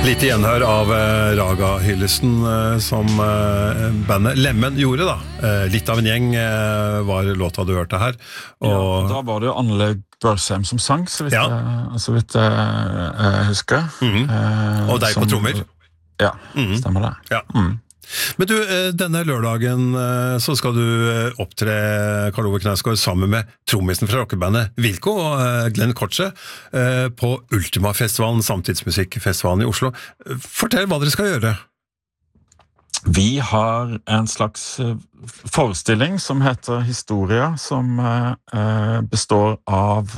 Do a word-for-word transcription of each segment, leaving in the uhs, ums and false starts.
Lite gjenhør av eh, Raga-hyllesten eh, som eh, bandet Lemmen gjorde da. Eh, litt av en gjeng eh, var låta du hørte her. Og... Ja, da var det jo Anne Børsheim som sang, så vidt, ja. jeg, så vidt jeg, jeg husker. Mm-hmm. eh, og deg som, på trommer. Ja, mm-hmm. stemmer det. Ja. Mm. Men du, denne lørdagen så skal du opptre Karl Ove Knausgård sammen med trommisen fra rockebandet Wilco og Glenn Kortze på Ultima-festivalen, samtidsmusikkfestivalen i Oslo. Fortell hva dere skal gjøre. Vi har en slags forestilling som heter Historia, som består av...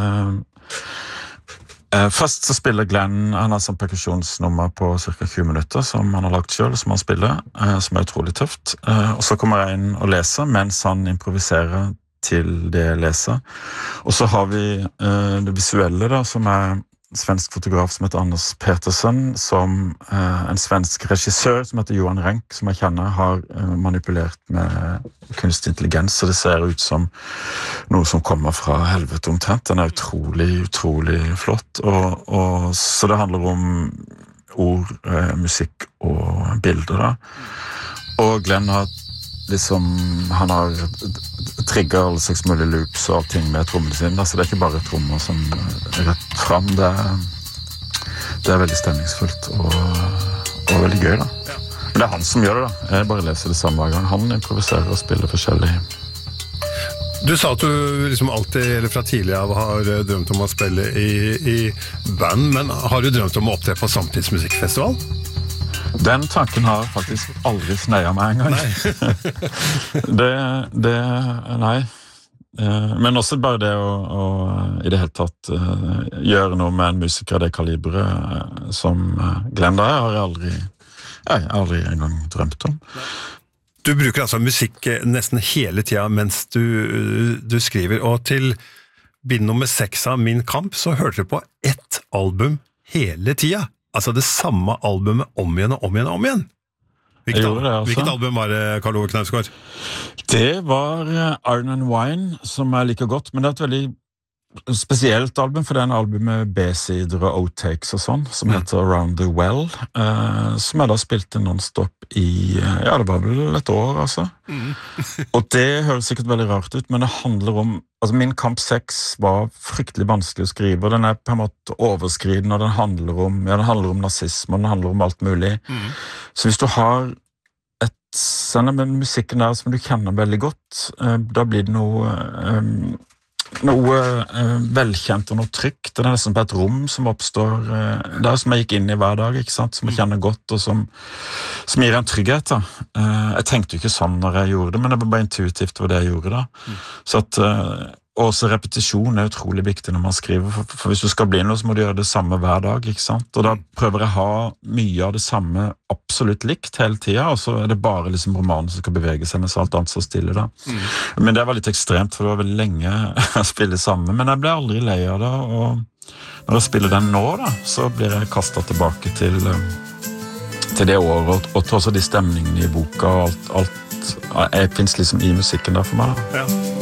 Først så spiller Glenn, han har sånn perkusjonsnummer på cirka tjue minutter som han har lagt selv, som han spiller, som er utrolig tøft. Og så kommer jeg inn og leser mens han improviserer til det jeg leser. Og så har vi det visuelle da, som er svensk fotograf som heter Anders Petersen, som en svensk regissør som heter Johan Renck, som jeg kjenner, har manipulert med kunstig intelligens, så det ser ut som noe som kommer fra helvete omtrent. Den er utrolig, utrolig flott, og, og, så det handler om ord, musikk og bilder da. Og Glenn har liksom, han har trigget alle slags mulige loops og allting med trommene sine, så det er ikke bare trommer som er rett frem, det er, det er veldig stemningsfullt og, og veldig gøy da. Men det er han som gjør det da, jeg bare leser det samme hver gang, han improviserer og spiller forskjellig. Du sa at du liksom alltid, eller fra tidligere av, har drømt om å spille i, i band, men har du drømt om å opptre på Samtidsmusikkfestival? Den tanken har faktisk aldri sneia meg en gang. Nei. det, det, nei. Men også bare det å, å i det hele tatt gjøre noe med en musiker av det kaliberet som Glenn da, har jeg aldri, jeg har aldri en gang drømt om. Du bruker altså musikk nesten hele tida mens du, du skriver, og til bind nummer seks av Min Kamp så hørte du på ett album hele tida. Altså det samme albumet om igjen og om igjen og om igjen. Hvilket, al- det, hvilket album var det, Karl Ove Knausgård? Det var Iron and Wine, som jeg liker godt, men det er et veldig spesielt album, for det er en album med B-sider og outtakes og sånn, som mm. heter Around the Well, eh, som jeg da spilte non-stop i, ja, det var vel et år, altså. Mm. Og det høres sikkert veldig rart ut, men det handler om, altså Min Kamp seks var fryktelig vanskelig å skrive, og den er på en måte overskriden, og den handler om, ja, den handler om nazisme, og den handler om alt mulig. Mm. Så hvis du har et, sånn med musikken der som du kjenner veldig godt, eh, da blir det noe... Eh, noe eh, velkjent og noe trygt. Det er nesten på et rom som oppstår eh, der som jeg gikk inn i hver dag, ikke sant? Som jeg kjenner godt og som, som gir en trygghet da. Eh, jeg tenkte jo ikke sånn når jeg gjorde det, men det var bare intuitivt for det jeg gjorde da. Mm. Så at eh, også repetisjon er utrolig viktig når man skriver, for, for hvis du skal bli noe så må du gjøre det samme hver dag, ikke sant? Og da prøver jeg å ha mye av det samme absolutt likt hele tiden, og så er det bare liksom romanen som skal bevege seg mens alt annet så stille da. Mm. Men det var litt ekstremt, for det var veldig lenge å spille sammen, men jeg ble aldri lei av det, og når jeg spiller den nå da, så blir jeg kastet tilbake til, til det året, og til også de stemningene i boka, og alt, alt jeg finnes liksom i musikken der for meg da. Ja.